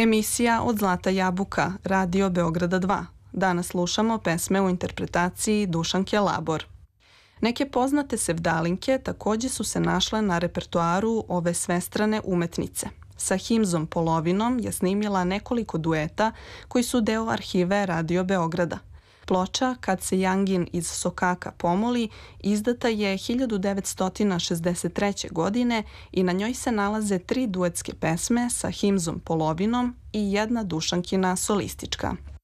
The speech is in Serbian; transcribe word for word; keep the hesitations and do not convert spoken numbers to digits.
Emisija Od Zlata jabuka, Radio Beograda dva. Danas slušamo pesme u interpretaciji Dušanke Labor. Neke poznate sevdalinke takođe su se našle na repertoaru ove svestrane umetnice. Sa Himzom Polovinom je snimila nekoliko dueta koji su deo arhive Radio Beograda. Ploča Kad se Jangin iz Sokaka pomoli izdata je hiljadu devetsto šezdeset treće. godine i na njoj se nalaze tri duetske pesme sa Himzom Polovinom i jedna Dušankina solistička.